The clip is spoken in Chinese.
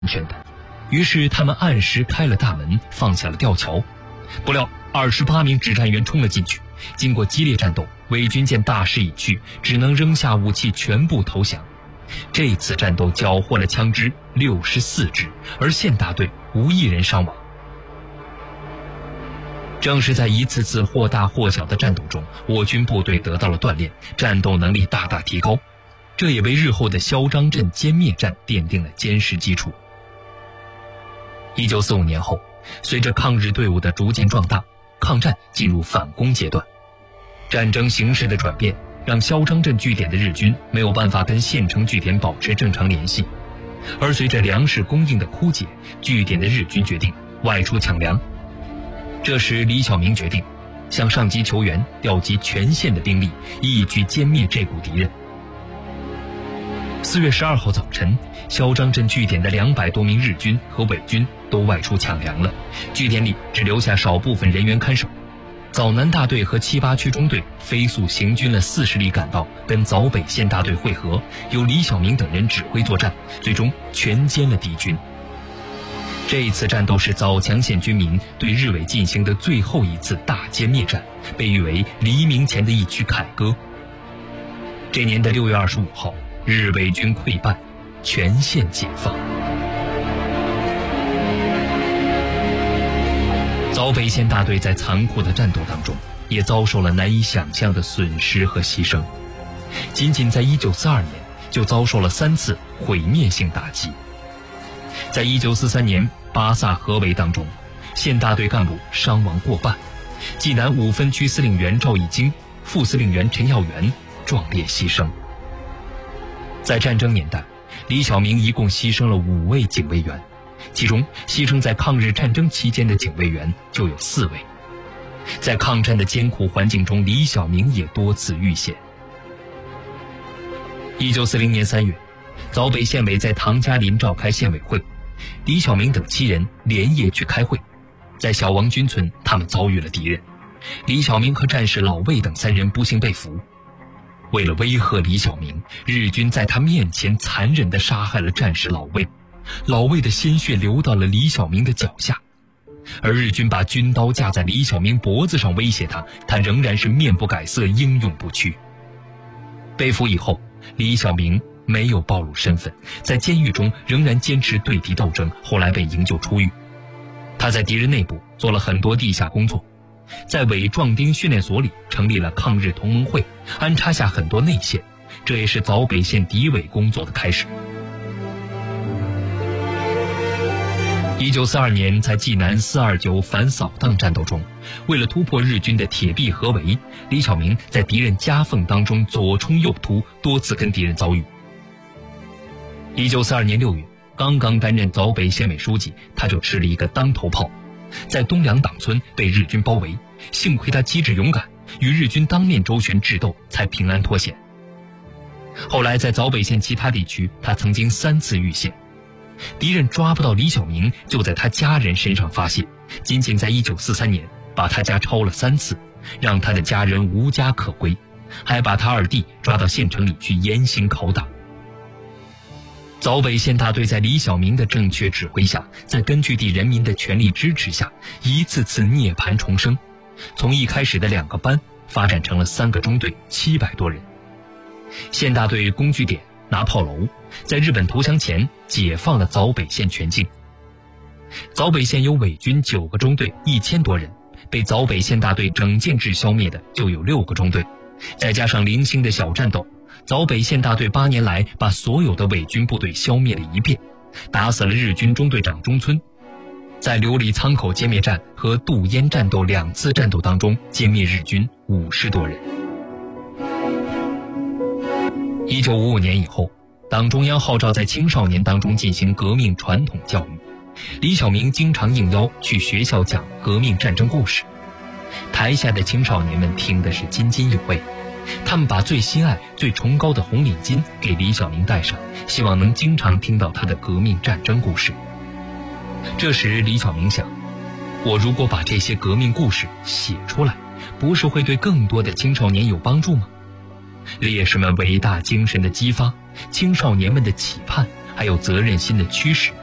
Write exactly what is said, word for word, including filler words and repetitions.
全的。于是他们按时开了大门，放下了吊桥。不料二十八名指战员冲了进去，经过激烈战斗，伪军见大势已去，只能扔下武器全部投降。这次战斗缴获了枪支六十四支，而县大队无一人伤亡。正是在一次次或大或小的战斗中，我军部队得到了锻炼，战斗能力大大提高，这也为日后的萧张镇歼灭战奠定了坚实基础。一九四五年后，随着抗日队伍的逐渐壮大，抗战进入反攻阶段。战争形势的转变让萧张镇据点的日军没有办法跟县城据点保持正常联系，而随着粮食供应的枯竭，据点的日军决定外出抢粮。这时李小明决定向上级求援，调集全县的兵力，一举歼灭这股敌人。四月十二号早晨，萧张镇据点的两百多名日军和伪军都外出抢粮了，据点里只留下少部分人员看守。枣南大队和七八区中队飞速行军了四十里赶到，跟枣北县大队会合，由李小明等人指挥作战，最终全歼了敌军。这一次战斗是枣强县军民对日伪进行的最后一次大歼灭战，被誉为黎明前的一曲凯歌。这年的六月二十五号，日伪军溃败，全县解放。枣北县大队在残酷的战斗当中，也遭受了难以想象的损失和牺牲。仅仅在一九四二年，就遭受了三次毁灭性打击。在一九四三年巴萨合围当中，县大队干部伤亡过半，济南五分区司令员赵义京、副司令员陈耀元壮烈牺牲。在战争年代，李小明一共牺牲了五位警卫员，其中牺牲在抗日战争期间的警卫员就有四位。在抗战的艰苦环境中，李小明也多次遇险。一九四零年三月，枣北县委在唐家林召开县委会，李小明等七人连夜去开会。在小王军村，他们遭遇了敌人，李小明和战士老魏等三人不幸被俘。为了威吓李小明，日军在他面前残忍地杀害了战士老魏，老魏的鲜血流到了李小明的脚下，而日军把军刀架在李小明脖子上威胁他，他仍然是面不改色，英勇不屈。被俘以后，李小明没有暴露身份，在监狱中仍然坚持对敌斗争，后来被营救出狱。他在敌人内部做了很多地下工作，在伪壮丁训练所里成立了抗日同盟会，安插下很多内线，这也是枣北县敌伪工作的开始。一九四二年，在济南四二九反扫荡战斗中，为了突破日军的铁壁合围，李小明在敌人夹缝当中左冲右突，多次跟敌人遭遇。一九四二年六月，刚刚担任枣北县委书记，他就吃了一个当头炮，在东梁党村被日军包围，幸亏他机智勇敢，与日军当面周旋智斗，才平安脱险。后来在枣北县其他地区，他曾经三次遇险，敌人抓不到李小明，就在他家人身上发泄，仅仅在一九四三年把他家抄了三次，让他的家人无家可归，还把他二弟抓到县城里去严刑拷打。枣北县大队在李小明的正确指挥下，在根据地人民的全力支持下，一次次涅槃重生，从一开始的两个班发展成了三个中队，七百多人。县大队攻据点拿炮楼，在日本投降前解放了枣北县全境。枣北县有伪军九个中队，一千多人，被枣北县大队整建制消灭的就有六个中队，再加上零星的小战斗，枣北县大队八年来把所有的伪军部队消灭了一遍，打死了日军中队长中村。在琉璃仓口歼灭战和渡烟战斗两次战斗当中，歼灭日军五十多人。一九五五年以后，党中央号召在青少年当中进行革命传统教育，李小明经常应邀去学校讲革命战争故事，台下的青少年们听的是津津有味，他们把最心爱最崇高的红领巾给李小明戴上，希望能经常听到他的革命战争故事。这时李小明想，我如果把这些革命故事写出来，不是会对更多的青少年有帮助吗？烈士们伟大精神的激发，青少年们的期盼，还有责任心的驱使，